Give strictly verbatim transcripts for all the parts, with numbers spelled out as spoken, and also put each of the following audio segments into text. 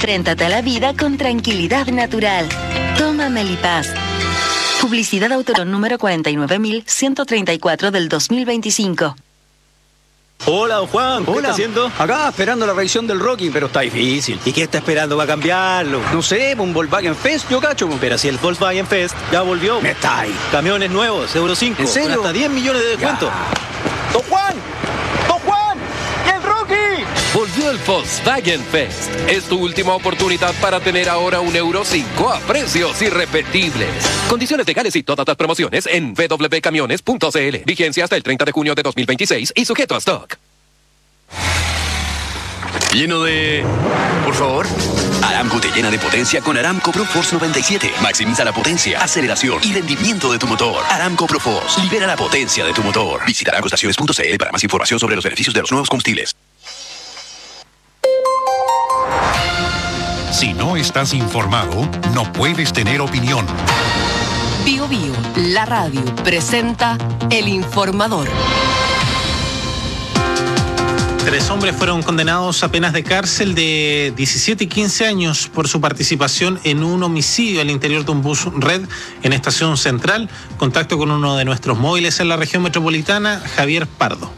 Enfréntate a la vida con tranquilidad natural. Toma Melipaz. Publicidad autor número cuarenta y nueve mil ciento treinta y cuatro del dos mil veinticinco. Hola, don Juan, ¿qué Hola. está haciendo? Acá esperando la revisión del Rocky, pero está difícil. ¿Y qué está esperando para cambiarlo? No sé, un Volkswagen Fest, yo cacho. Pero si el Volkswagen Fest ya volvió. Me está ahí. Camiones nuevos, Euro cinco. ¿En serio? Con hasta diez millones de descuento. Ya. ¡Don Juan! ¡Don Juan! ¡Y el Rocky! Volvió el Volkswagen Fest. Es tu última oportunidad para tener ahora un Euro cinco a precios irrepetibles. Condiciones legales y todas las promociones en w w w punto camiones punto c l. Vigencia hasta el treinta de junio de dos mil veintiséis y sujeto a stock. Lleno de... Por favor. Aramco te llena de potencia con Aramco Pro Force noventa y siete. Maximiza la potencia, aceleración y rendimiento de tu motor. Aramco Pro Force. Libera la potencia de tu motor. Visita aramco estaciones punto c l para más información sobre los beneficios de los nuevos combustibles. Si no estás informado, no puedes tener opinión. Bio Bio, la radio, presenta El Informador. Tres hombres fueron condenados a penas de cárcel de diecisiete y quince años por su participación en un homicidio al interior de un bus red en Estación Central. Contacto con uno de nuestros móviles en la región metropolitana, Javier Pardo.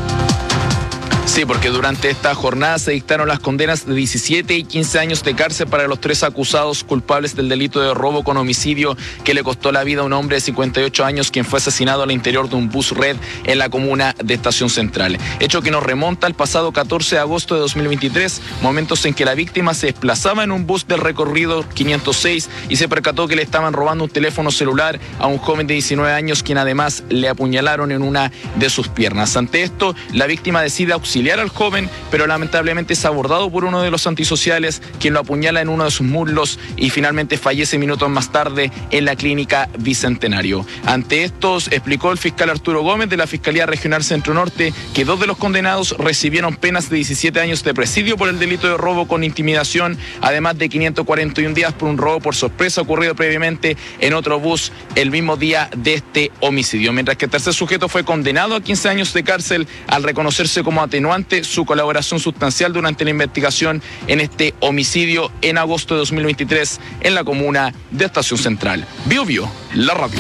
Sí, porque durante esta jornada se dictaron las condenas de diecisiete y quince años de cárcel para los tres acusados culpables del delito de robo con homicidio que le costó la vida a un hombre de cincuenta y ocho años quien fue asesinado al interior de un bus red en la comuna de Estación Central. Hecho que nos remonta al pasado catorce de agosto de dos mil veintitrés, momentos en que la víctima se desplazaba en un bus del recorrido quinientos seis y se percató que le estaban robando un teléfono celular a un joven de diecinueve años quien además le apuñalaron en una de sus piernas. Ante esto, la víctima decide auxiliar al joven, pero lamentablemente es abordado por uno de los antisociales, quien lo apuñala en uno de sus muslos y finalmente fallece minutos más tarde en la clínica Bicentenario. Ante estos, explicó el fiscal Arturo Gómez de la Fiscalía Regional Centro Norte que dos de los condenados recibieron penas de diecisiete años de presidio por el delito de robo con intimidación, además de quinientos cuarenta y un días por un robo por sorpresa ocurrido previamente en otro bus el mismo día de este homicidio, mientras que el tercer sujeto fue condenado a quince años de cárcel al reconocerse como atenuante su colaboración sustancial durante la investigación en este homicidio en agosto de dos mil veintitrés en la comuna de Estación Central. Bio Bio, la radio.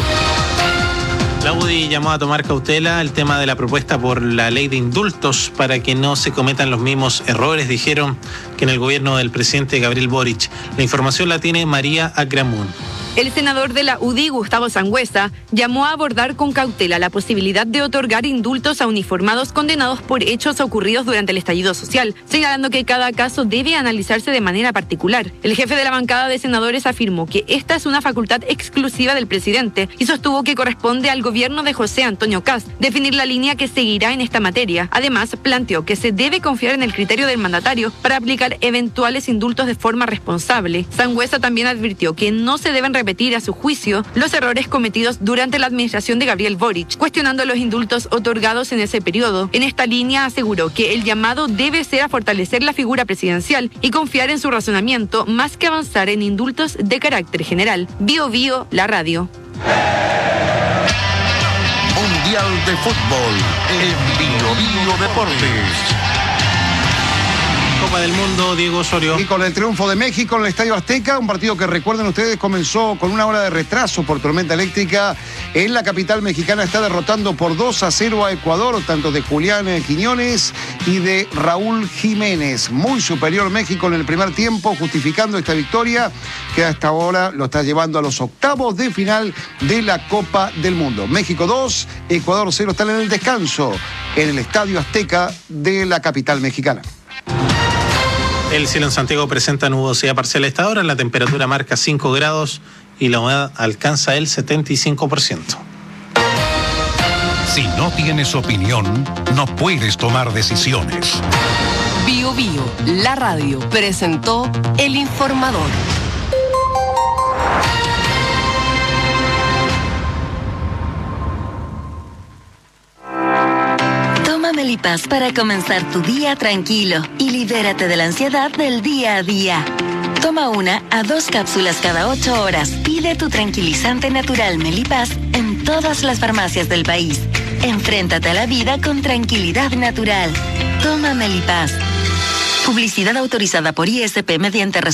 La U D I llamó a tomar cautela el tema de la propuesta por la ley de indultos para que no se cometan los mismos errores, dijeron que en el gobierno del presidente Gabriel Boric. La información la tiene María Acramún. El senador de la U D I, Gustavo Sangüesa, llamó a abordar con cautela la posibilidad de otorgar indultos a uniformados condenados por hechos ocurridos durante el estallido social, señalando que cada caso debe analizarse de manera particular. El jefe de la bancada de senadores afirmó que esta es una facultad exclusiva del presidente y sostuvo que corresponde al gobierno de José Antonio Kast definir la línea que seguirá en esta materia. Además, planteó que se debe confiar en el criterio del mandatario para aplicar eventuales indultos de forma responsable. Sangüesa también advirtió que no se deben repetir a su juicio los errores cometidos durante la administración de Gabriel Boric, cuestionando los indultos otorgados en ese periodo. En esta línea aseguró que el llamado debe ser a fortalecer la figura presidencial y confiar en su razonamiento más que avanzar en indultos de carácter general. Bio Bio, la radio. Mundial de Fútbol en Bio Bio Deportes. Copa del Mundo, Diego Osorio. Y con el triunfo de México en el Estadio Azteca, un partido que recuerden ustedes comenzó con una hora de retraso por tormenta eléctrica en la capital mexicana. Está derrotando por dos a cero a Ecuador, tanto de Julián Quiñones y de Raúl Jiménez. Muy superior México en el primer tiempo, justificando esta victoria que hasta ahora lo está llevando a los octavos de final de la Copa del Mundo. México dos, Ecuador cero, están en el descanso en el Estadio Azteca de la capital mexicana. El cielo en Santiago presenta nubosidad parcial a esta hora, la temperatura marca cinco grados y la humedad alcanza el setenta y cinco por ciento. Si no tienes opinión, no puedes tomar decisiones. Bio Bio, la radio, presentó El Informador. Melipaz para comenzar tu día tranquilo y libérate de la ansiedad del día a día. Toma una a dos cápsulas cada ocho horas. Pide tu tranquilizante natural Melipaz en todas las farmacias del país. Enfréntate a la vida con tranquilidad natural. Toma Melipaz. Publicidad autorizada por I S P mediante